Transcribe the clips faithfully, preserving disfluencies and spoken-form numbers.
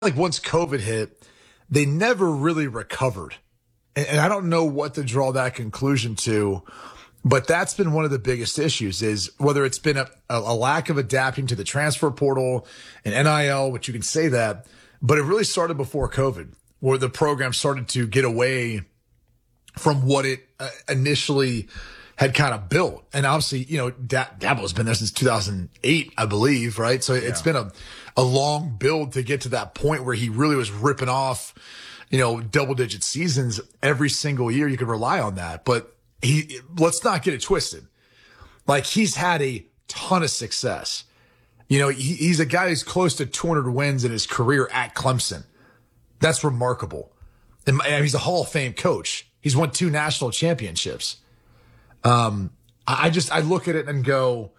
like once COVID hit, they never really recovered. And, and I don't know what to draw that conclusion to, but that's been one of the biggest issues is whether it's been a, a lack of adapting to the transfer portal and N I L, which you can say that, but it really started before COVID, where the program started to get away from what it uh, initially had kind of built. And obviously, you know, da- Dabo's been there since two thousand eight, I believe, right? So it's yeah. been a, a long build to get to that point where he really was ripping off, you know, double digit seasons every single year. You could rely on that. But he, let's not get it twisted. Like, he's had a ton of success. You know, he, he's a guy who's close to two hundred wins in his career at Clemson. That's remarkable. And, and he's a Hall of Fame coach. He's won two national championships. Um, I just, I look at it and go,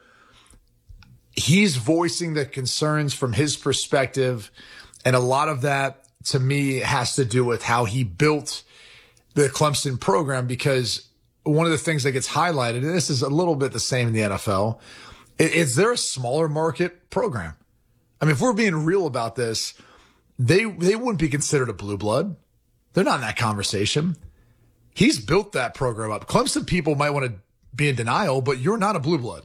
he's voicing the concerns from his perspective. And a lot of that to me has to do with how he built the Clemson program, because one of the things that gets highlighted, and this is a little bit the same in the N F L, is there a smaller market program? I mean, if we're being real about this, they, they wouldn't be considered a blue blood. They're not in that conversation. He's built that program up. Clemson people might want to be in denial, but you're not a blue blood.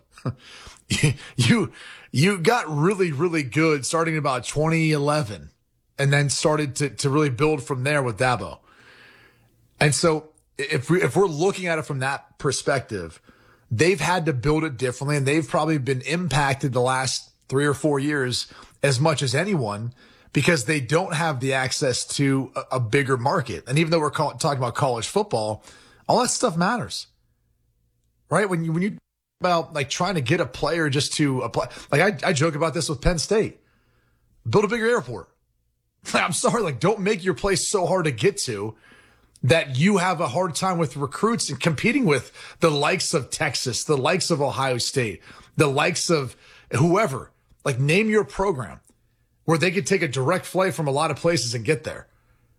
you, you got really, really good starting about twenty eleven and then started to, to really build from there with Dabo. And so if we, if we're looking at it from that perspective, they've had to build it differently, and they've probably been impacted the last three or four years as much as anyone, because they don't have the access to a, a bigger market. And even though we're call, talking about college football, all that stuff matters, right? When you, when you talk about like trying to get a player just to apply, like I, I joke about this with Penn State, build a bigger airport. I'm sorry, like don't make your place so hard to get to that you have a hard time with recruits and competing with the likes of Texas, the likes of Ohio State, the likes of whoever. Like, name your program where they could take a direct flight from a lot of places and get there.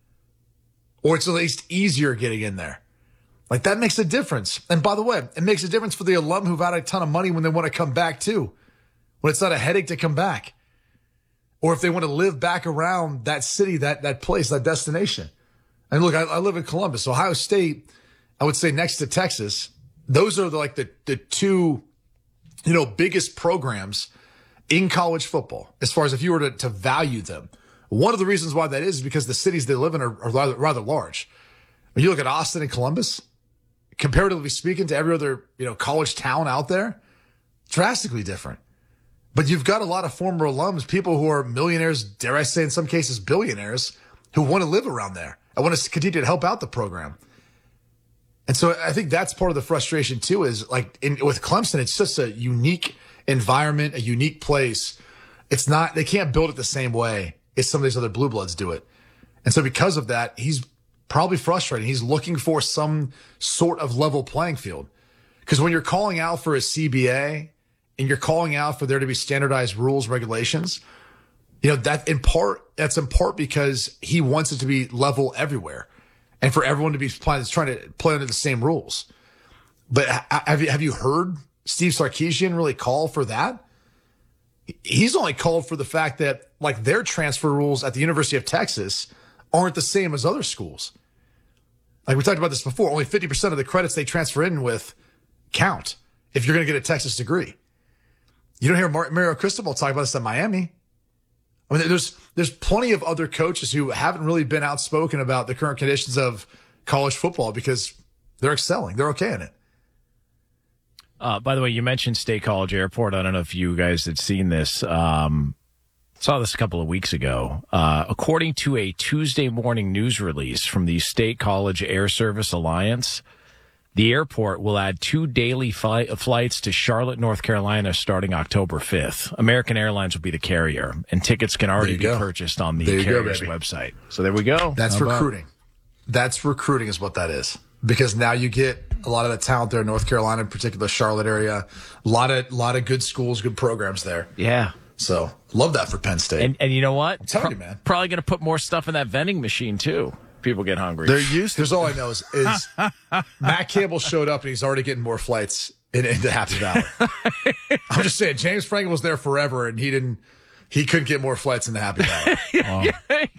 Or it's at least easier getting in there. Like, that makes a difference. And by the way, it makes a difference for the alum who've had a ton of money when they want to come back too. When it's not a headache to come back. Or if they want to live back around that city, that, that place, that destination. And look, I, I live in Columbus. Ohio State, I would say next to Texas, those are the, like the, the two, you know, biggest programs in college football, as far as if you were to, to value them. One of the reasons why that is, is because the cities they live in are, are rather, rather large. When you look at Austin and Columbus, comparatively speaking to every other, you know, college town out there, drastically different. But you've got a lot of former alums, people who are millionaires, dare I say in some cases billionaires, who want to live around there. I want to continue to help out the program. And so I think that's part of the frustration too, is like in, with Clemson, it's just a unique environment, a unique place. It's not, they can't build it the same way as some of these other blue bloods do it. And so because of that, he's probably frustrated. He's looking for some sort of level playing field. Because when you're calling out for a C B A and you're calling out for there to be standardized rules, regulations, you know, that in part, that's in part because he wants it to be level everywhere and for everyone to be playing, trying to play under the same rules. But have you, have you heard Steve Sarkisian really call for that? He's only called for the fact that like their transfer rules at the University of Texas aren't the same as other schools. Like we talked about this before, only fifty percent of the credits they transfer in with count if you're going to get a Texas degree. You don't hear Mario Cristobal talk about this at Miami. I mean, there's there's plenty of other coaches who haven't really been outspoken about the current conditions of college football because they're excelling. They're okay in it. Uh, by the way, you mentioned State College Airport. I don't know if you guys had seen this. Um, saw this a couple of weeks ago. Uh, according to a Tuesday morning news release from the State College Air Service Alliance, the airport will add two daily fly- flights to Charlotte, North Carolina, starting October fifth. American Airlines will be the carrier, and tickets can already be go. purchased on the carrier's go, website. So there we go. That's How recruiting. About? That's recruiting is what that is. Because now you get a lot of the talent there in North Carolina, in particular Charlotte area. A lot of, lot of good schools, good programs there. Yeah. So love that for Penn State. And, and you know what? I'm telling Pro- you, man. Probably going to put more stuff in that vending machine, too. People get hungry. They're used to. Here's all I know is, is Matt Campbell showed up and he's already getting more flights in, into Happy Valley. I'm just saying, James Franklin was there forever and he didn't he couldn't get more flights in the Happy Valley. Yeah.